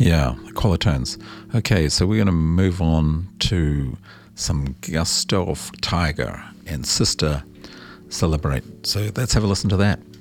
Yeah, Qualitones. Okay, so we're going to move on to some Gustav Tiger and Sister Celebrate. So let's have a listen to that.